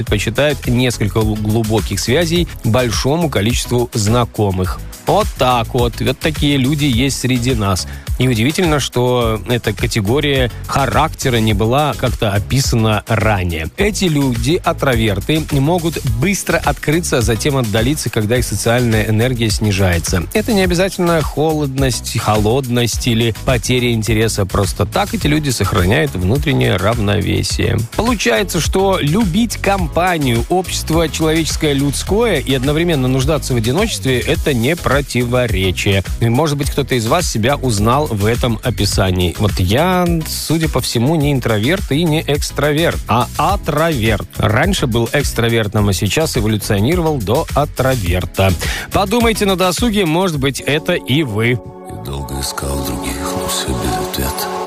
предпочитают несколько глубоких связей большому количеству знакомых. Вот так вот. Вот такие люди есть среди нас. И удивительно, что эта категория характера не была как-то описана ранее. Эти люди, интроверты, могут быстро открыться, а затем отдалиться, когда их социальная энергия снижается. Это не обязательно холодность, холодность или потеря интереса. Просто так эти люди сохраняют внутреннее равновесие. Получается, что любить компанию, общество человеческое, людское и одновременно нуждаться в одиночестве – это не противоречие. И, может быть, кто-то из вас себя узнал в этом описании. Вот я, судя по всему, не интроверт и не экстраверт, а атроверт. Раньше был экстравертом, а сейчас эволюционировал до атроверта. Подумайте на досуге, может быть, это и вы. И долго искал других, но все без ответа.